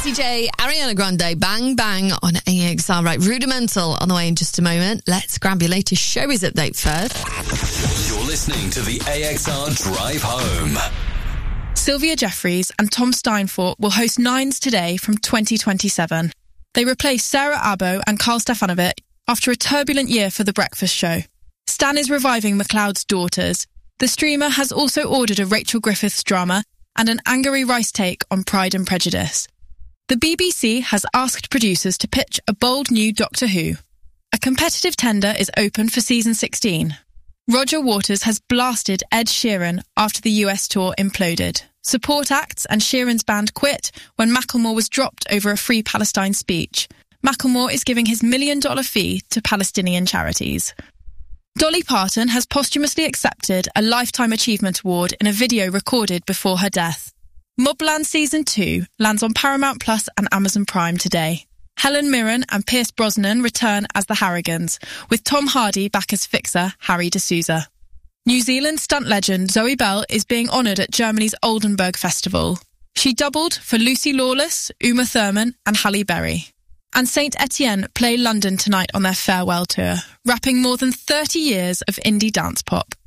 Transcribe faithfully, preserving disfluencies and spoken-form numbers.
Jessie J, Ariana Grande, Bang Bang on A X R. Right, Rudimental on the way in just a moment. Let's grab your latest showbiz update first. You're listening to the A X R Drive Home. Sylvia Jeffreys and Tom Steinfort will host Nines today from twenty twenty-seven. They replace Sarah Abbo and Carl Stefanovic after a turbulent year for The Breakfast Show. Stan is reviving McLeod's Daughters. The streamer has also ordered a Rachel Griffiths drama and an Angourie Rice take on Pride and Prejudice. The B B C has asked producers to pitch a bold new Doctor Who. A competitive tender is open for season sixteen. Roger Waters has blasted Ed Sheeran after the U S tour imploded. Support acts and Sheeran's band quit when Macklemore was dropped over a Free Palestine speech. Macklemore is giving his million-dollar fee to Palestinian charities. Dolly Parton has posthumously accepted a Lifetime Achievement Award in a video recorded before her death. Mobland Season two lands on Paramount Plus and Amazon Prime today. Helen Mirren and Pierce Brosnan return as the Harrigans, with Tom Hardy back as fixer Harry D'Souza. New Zealand stunt legend Zoe Bell is being honoured at Germany's Oldenburg Festival. She doubled for Lucy Lawless, Uma Thurman and Halle Berry. And Saint Etienne play London tonight on their farewell tour, wrapping more than thirty years of indie dance pop.